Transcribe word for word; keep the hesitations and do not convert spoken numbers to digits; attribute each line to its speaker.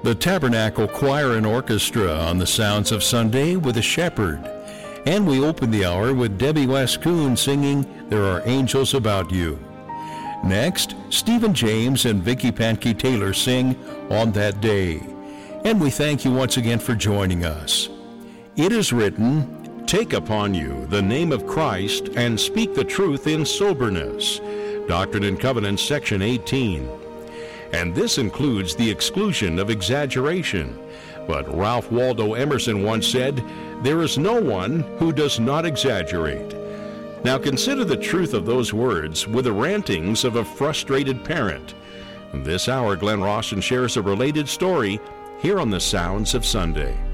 Speaker 1: The Tabernacle Choir and Orchestra on the Sounds of Sunday with a Shepherd. And we open the hour with Debbie Wascoon singing There Are Angels About You. Next, Stephen James and Vicki Pankey Taylor sing On That Day. And we thank you once again for joining us. It is written, "Take upon you the name of Christ and speak the truth in soberness." Doctrine and Covenants, section eighteen. And this includes the exclusion of exaggeration. But Ralph Waldo Emerson once said, "There is no one who does not exaggerate." Now consider the truth of those words with the rantings of a frustrated parent. This hour, Glenn Rawson shares a related story here on the Sounds of Sunday.